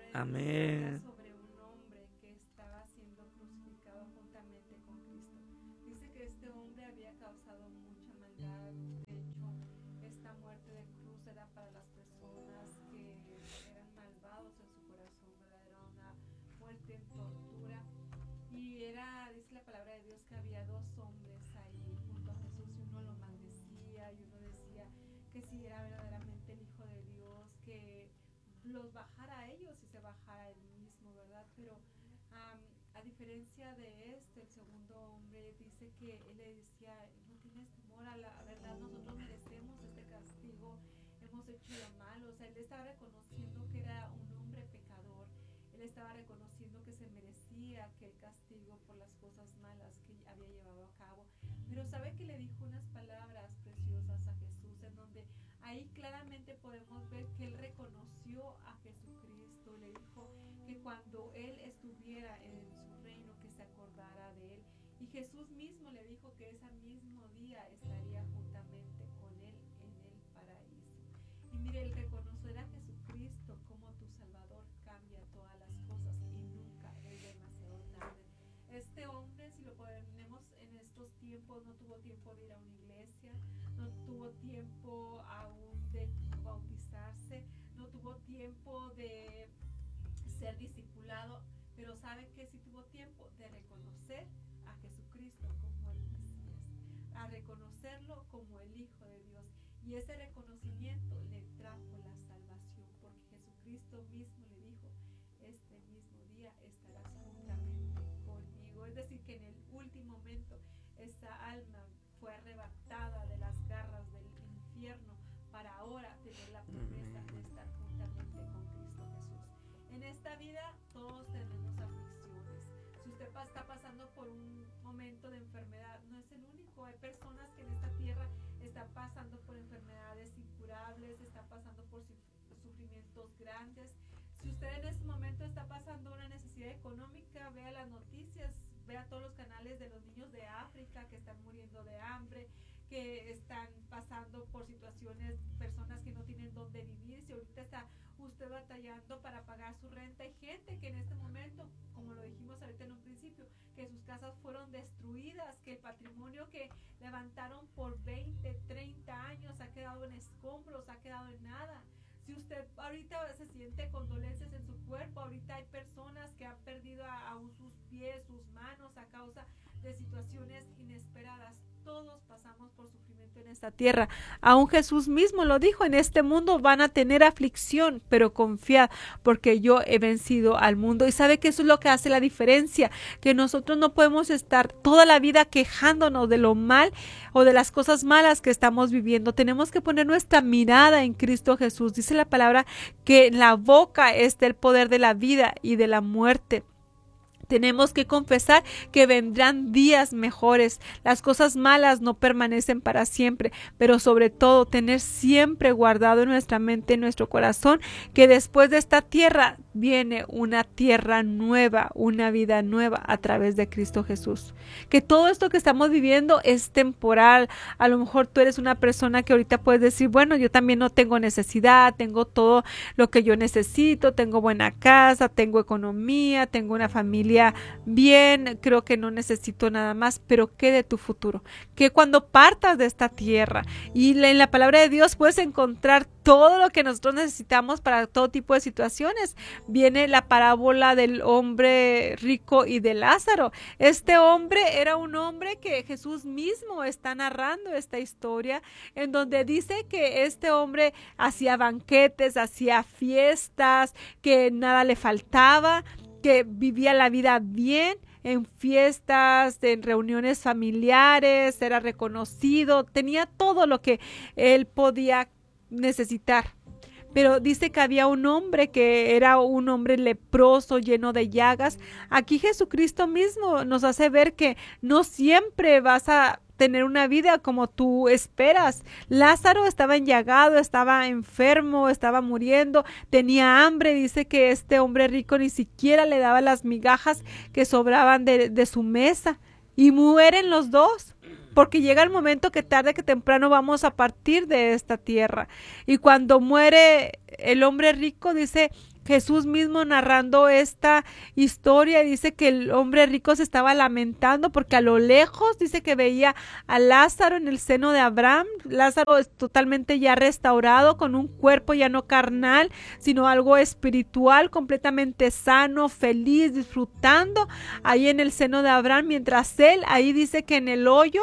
Amén. sobre un hombre que estaba siendo crucificado juntamente con Cristo. Dice que este hombre había causado mucha maldad. De hecho, esta muerte de cruz era para las personas que eran malvados en su corazón, ¿verdad? Era una muerte en tortura. Y era, dice la palabra de Dios, que había dos hombres ahí junto a Jesús y uno lo maldecía y uno decía que si era verdaderamente el Hijo de Dios, que los bajara a ellos y se bajara él mismo, ¿verdad? Pero a diferencia de este, el segundo hombre dice que él le decía, no tienes temor a la verdad, nosotros merecemos este castigo, hemos hecho lo malo. O sea, él estaba reconociendo que era un hombre pecador, él estaba reconociendo que se merecía aquel castigo por las cosas malas que había llevado a cabo. Pero sabe que le dijo unas palabras preciosas a Jesús, en donde ahí claramente podemos ver que él reconoció a Jesucristo. Le dijo que cuando él estuviera en su reino, que se acordara de él. Y Jesús mismo le dijo que ese mismo día estaría juntamente con él en el paraíso. Y mire, el reconocer a Jesucristo como tu Salvador cambia todas las cosas y nunca es demasiado tarde. Este hombre, si lo ponemos en estos tiempos, no tuvo tiempo de ir a una iglesia, no tuvo tiempo aún de bautizarse, no tuvo tiempo de ser discipulado, pero sabe que sí tuvo tiempo de reconocer a Jesucristo como el Mesías, a reconocerlo como el Hijo de Dios. Y ese reconocimiento le trajo la salvación, porque Jesucristo mismo le dijo, este mismo día estarás juntamente conmigo. Es decir, que en el último momento esa alma fue arrebatada de las garras del infierno para ahora tener la promesa de estar juntamente con Cristo Jesús. En esta vida todos tenemos aflicciones. Si usted está pasando por un momento de enfermedad, no es el único. Hay personas que en esta tierra están pasando por enfermedades incurables, están pasando por sufrimientos grandes. Si usted en este momento está pasando una necesidad económica, vea las noticias, vea todos los canales de los niños de África que están muriendo de hambre, que están pasando por situaciones, personas que no tienen dónde vivir. Si ahorita está usted batallando para pagar su renta, hay gente que en este momento, como lo dijimos ahorita en un principio, que sus casas fueron destruidas, que el patrimonio que levantaron por 20, 30 años ha quedado en escombros, ha quedado en nada. Si usted ahorita se siente con dolencias en su cuerpo, ahorita hay personas que han perdido aún sus pies, sus manos a causa de situaciones inesperadas. Todos pasamos por sufrimiento en esta tierra. Aún Jesús mismo lo dijo, en este mundo van a tener aflicción, pero confiad, porque yo he vencido al mundo. Y sabe que eso es lo que hace la diferencia, que nosotros no podemos estar toda la vida quejándonos de lo mal o de las cosas malas que estamos viviendo. Tenemos que poner nuestra mirada en Cristo Jesús. Dice la palabra que en la boca está el poder de la vida y de la muerte. Tenemos que confesar que vendrán días mejores. Las cosas malas no permanecen para siempre, pero sobre todo tener siempre guardado en nuestra mente, en nuestro corazón, que después de esta tierra viene una tierra nueva, una vida nueva a través de Cristo Jesús. Que todo esto que estamos viviendo es temporal. A lo mejor tú eres una persona que ahorita puedes decir, bueno, yo también no tengo necesidad, tengo todo lo que yo necesito, tengo buena casa, tengo economía, tengo una familia bien, creo que no necesito nada más. Pero ¿qué de tu futuro? Que cuando partas de esta tierra y en la palabra de Dios puedes encontrar todo lo que nosotros necesitamos para todo tipo de situaciones. Viene la parábola del hombre rico y de Lázaro. Este hombre era un hombre que Jesús mismo está narrando esta historia, en donde dice que este hombre hacía banquetes, hacía fiestas, que nada le faltaba, que vivía la vida bien, en fiestas, en reuniones familiares, era reconocido, tenía todo lo que él podía necesitar. Pero dice que había un hombre que era un hombre leproso, lleno de llagas. Aquí Jesucristo mismo nos hace ver que no siempre vas a tener una vida como tú esperas. Lázaro estaba enllagado, estaba enfermo, estaba muriendo, tenía hambre. Dice que este hombre rico ni siquiera le daba las migajas que sobraban de su mesa. Y mueren los dos, porque llega el momento que tarde que temprano vamos a partir de esta tierra. Y cuando muere el hombre rico, dice Jesús mismo narrando esta historia dice que el hombre rico se estaba lamentando porque a lo lejos dice que veía a Lázaro en el seno de Abraham. Lázaro es totalmente ya restaurado, con un cuerpo ya no carnal, sino algo espiritual, completamente sano, feliz, disfrutando ahí en el seno de Abraham, mientras él ahí dice que en el hoyo,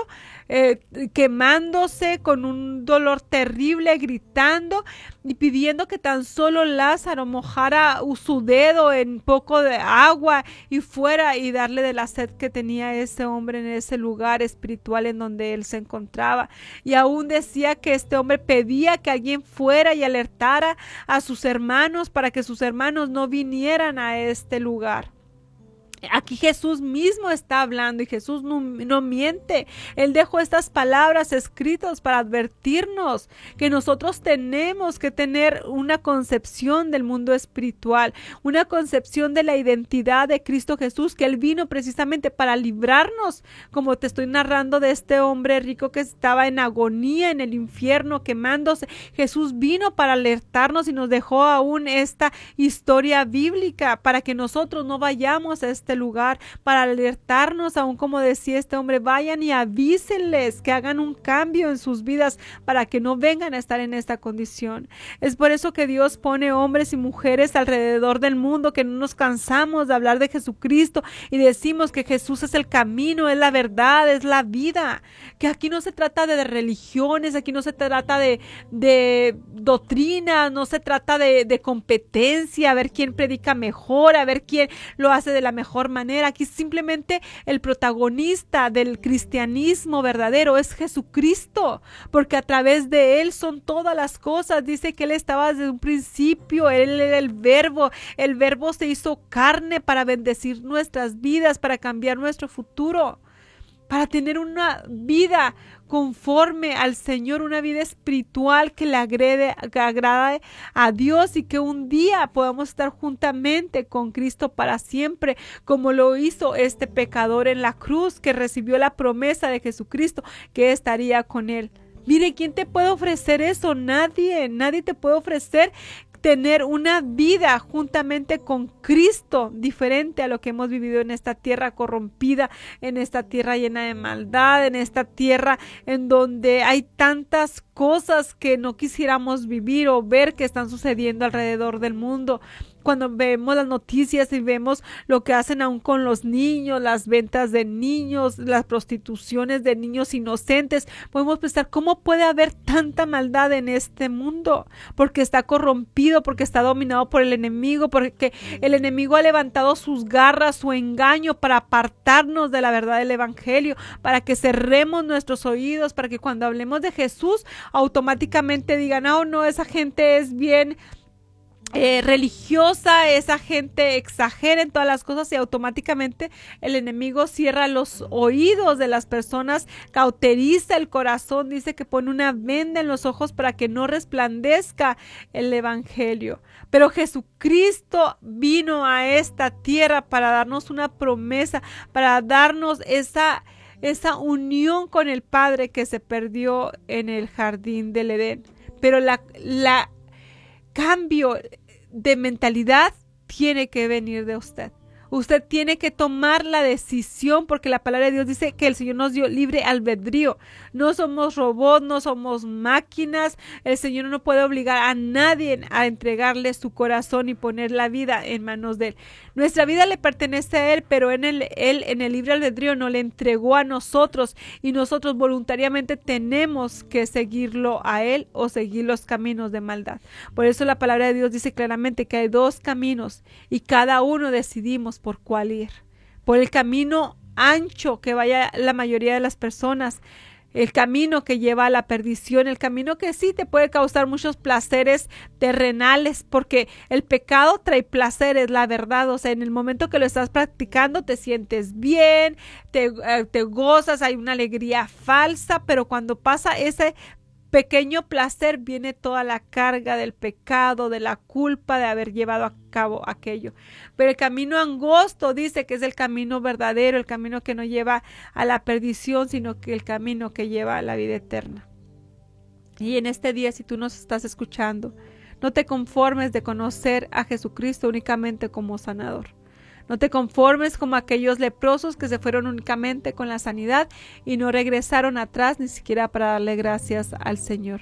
quemándose con un dolor terrible, gritando y pidiendo que tan solo Lázaro mojara su dedo en poco de agua y fuera y darle de la sed que tenía ese hombre en ese lugar espiritual en donde él se encontraba. Y aún decía que este hombre pedía que alguien fuera y alertara a sus hermanos para que sus hermanos no vinieran a este lugar. Aquí Jesús mismo está hablando y Jesús no miente. Él dejó estas palabras escritas para advertirnos que nosotros tenemos que tener una concepción del mundo espiritual, una concepción de la identidad de Cristo Jesús, que Él vino precisamente para librarnos, como te estoy narrando de este hombre rico que estaba en agonía en el infierno quemándose. Jesús vino para alertarnos y nos dejó aún esta historia bíblica para que nosotros no vayamos a este lugar, para alertarnos, aún como decía este hombre, vayan y avísenles que hagan un cambio en sus vidas para que no vengan a estar en esta condición. Es por eso que Dios pone hombres y mujeres alrededor del mundo, que no nos cansamos de hablar de Jesucristo y decimos que Jesús es el camino, es la verdad, es la vida, que aquí no se trata de religiones, aquí no se trata de doctrina, no se trata de competencia, a ver quién predica mejor, a ver quién lo hace de la mejor manera. Aquí simplemente el protagonista del cristianismo verdadero es Jesucristo, porque a través de Él son todas las cosas. Dice que Él estaba desde un principio, Él era el verbo se hizo carne para bendecir nuestras vidas, para cambiar nuestro futuro, para tener una vida conforme al Señor, una vida espiritual que le agrade a Dios y que un día podamos estar juntamente con Cristo para siempre, como lo hizo este pecador en la cruz, que recibió la promesa de Jesucristo que estaría con él. Mire, ¿quién te puede ofrecer eso? Nadie te puede ofrecer tener una vida juntamente con Cristo, diferente a lo que hemos vivido en esta tierra corrompida, en esta tierra llena de maldad, en esta tierra en donde hay tantas cosas que no quisiéramos vivir o ver que están sucediendo alrededor del mundo. Cuando vemos las noticias y vemos lo que hacen aún con los niños, las ventas de niños, las prostituciones de niños inocentes, podemos pensar, ¿cómo puede haber tanta maldad en este mundo? Porque está corrompido, porque está dominado por el enemigo, porque el enemigo ha levantado sus garras, su engaño para apartarnos de la verdad del evangelio, para que cerremos nuestros oídos, para que cuando hablemos de Jesús automáticamente digan, oh no, esa gente es bien religiosa, esa gente exagera en todas las cosas, y automáticamente el enemigo cierra los oídos de las personas, cauteriza el corazón, dice que pone una venda en los ojos para que no resplandezca el evangelio. Pero Jesucristo vino a esta tierra para darnos una promesa, para darnos esa unión con el Padre que se perdió en el jardín del Edén. Pero la cambio de mentalidad tiene que venir de usted. Usted tiene que tomar la decisión, porque la palabra de Dios dice que el Señor nos dio libre albedrío. No somos robots, no somos máquinas. El Señor no puede obligar a nadie a entregarle su corazón y poner la vida en manos de Él. Nuestra vida le pertenece a Él, pero Él en el libre albedrío no le entregó a nosotros, y nosotros voluntariamente tenemos que seguirlo a Él o seguir los caminos de maldad. Por eso la palabra de Dios dice claramente que hay dos caminos y cada uno decidimos por cuál ir. Por el camino ancho que vaya la mayoría de las personas, el camino que lleva a la perdición, el camino que sí te puede causar muchos placeres terrenales, porque el pecado trae placeres, la verdad. O sea, en el momento que lo estás practicando te sientes bien, te gozas, hay una alegría falsa, pero cuando pasa ese pequeño placer viene toda la carga del pecado, de la culpa de haber llevado a cabo aquello. Pero el camino angosto dice que es el camino verdadero, el camino que no lleva a la perdición, sino que el camino que lleva a la vida eterna. Y en este día, si tú nos estás escuchando, No te conformes de conocer a Jesucristo únicamente como sanador. No te conformes como aquellos leprosos que se fueron únicamente con la sanidad y no regresaron atrás ni siquiera para darle gracias al Señor.